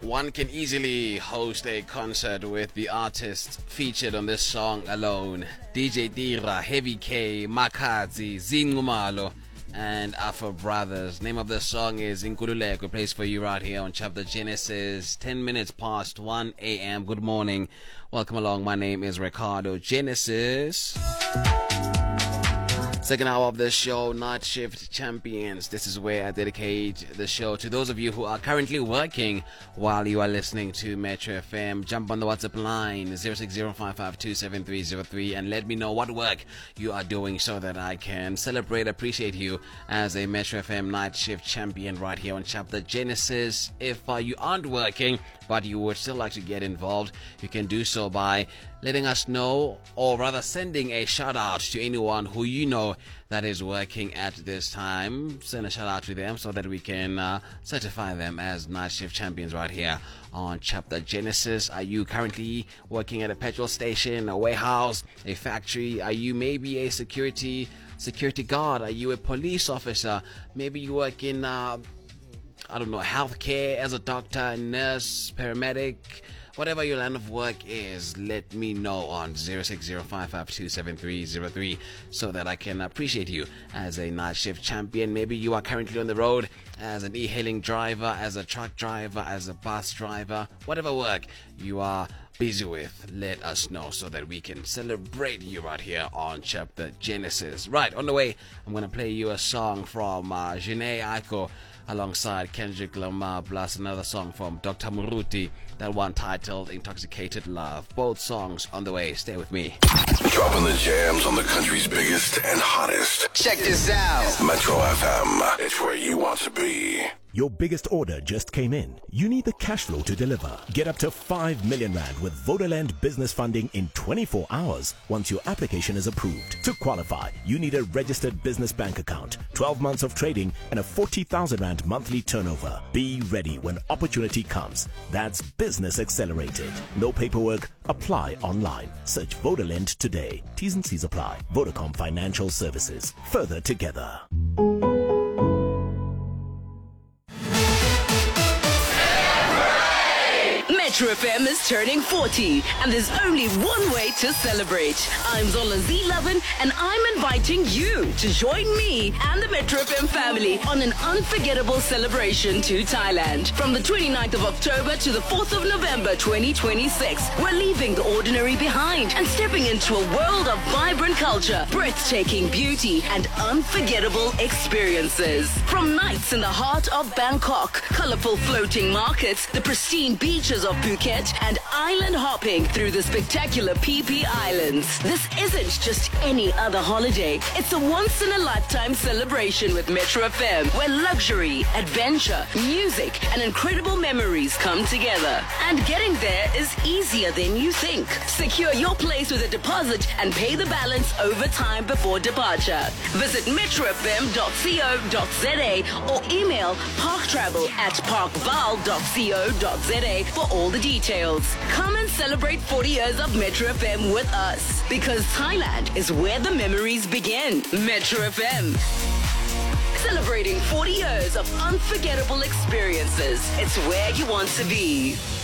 one can easily host a concert with the artists featured on this song alone. DJ Tira, Heavy K, Makadzi, Zinqumalo, and Afro Brothers. Name of the song is Inkululeko. Plays for you right here on Chapter Genesis. 10 minutes past 1 a.m. Good morning. Welcome along. My name is Ricardo Genesis. Second hour of the show, Night Shift Champions. This is where I dedicate the show to those of you who are currently working while you are listening to Metro FM. Jump on the WhatsApp line 0605527303 and let me know what work you are doing so that I can celebrate, appreciate you as a Metro FM Night Shift Champion right here on Chapter Genesis. If you aren't working but you would still like to get involved, you can do so by letting us know, or rather sending a shout out to anyone who you know that is working at this time. Send a shout out to them so that we can certify them as Night Shift Champions right here on Chapter Genesis. Are you currently working at a petrol station, a warehouse, a factory? Are you maybe a security guard? Are you a police officer? Maybe you work in healthcare as a doctor, nurse, paramedic. Whatever your line of work is, let me know on 0605527303 so that I can appreciate you as a Night Shift Champion. Maybe you are currently on the road as an e-hailing driver, as a truck driver, as a bus driver. Whatever work you are busy with, let us know so that we can celebrate you right here on Chapter Genesis. Right, on the way, I'm going to play you a song from Jhené Aiko alongside Kendrick Lamar, plus another song from Dr. Muruti, that one titled Intoxicated Love. Both songs on the way. Stay with me. Dropping the jams on the country's biggest and hottest. Check this out. Metro FM. It's where you want to be. Your biggest order just came in. You need the cash flow to deliver. Get up to 5 million rand with Vodaland business funding in 24 hours once your application is approved. To qualify, you need a registered business bank account, 12 months of trading, and a 40,000 rand monthly turnover. Be ready when opportunity comes. That's Business Accelerated. No paperwork. Apply online. Search Vodaland today. T's and C's apply. Vodacom Financial Services. Further together. Metro FM is turning 40, and there's only one way to celebrate. I'm Zola Z11, and I'm inviting you to join me and the Metro FM family on an unforgettable celebration to Thailand. From the 29th of October to the 4th of November 2026, we're leaving the ordinary behind and stepping into a world of vibrant culture, breathtaking beauty, and unforgettable experiences. From nights in the heart of Bangkok, colorful floating markets, the pristine beaches of Phuket, and island hopping through the spectacular PP Islands. This isn't just any other holiday. It's a once-in-a-lifetime celebration with Metro FM, where luxury, adventure, music, and incredible memories come together. And getting there is easier than you think. Secure your place with a deposit and pay the balance over time before departure. Visit metrofm.co.za or email parktravel@parkval.co.za for all the details. Come and celebrate 40 years of Metro FM with us, because Thailand is where the memories begin. Metro FM, celebrating 40 years of unforgettable experiences. It's where you want to be.